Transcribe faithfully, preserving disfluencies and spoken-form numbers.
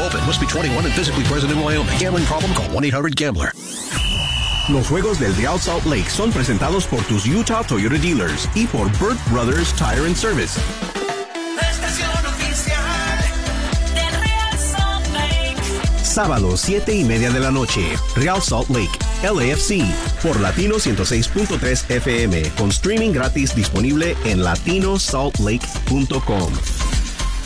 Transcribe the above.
open. Must be twenty-one and physically present in Wyoming. Gambling problem? Call one eight hundred gambler. Los juegos del Real Salt Lake son presentados por tus Utah Toyota Dealers y por Burt Brothers Tire and Service. La estación oficial de Real Salt Lake. Sábado, siete y media de la noche. Real Salt Lake, L A F C, por Latino ciento seis punto tres F M, con streaming gratis disponible en latino salt lake punto com.